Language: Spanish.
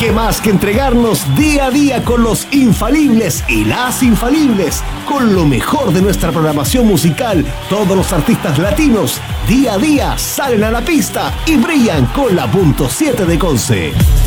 ¿Qué más que entregarnos día a día con los infalibles y las infalibles? Con lo mejor de nuestra programación musical, todos los artistas latinos día a día salen a la pista y brillan con la .7 de Conce.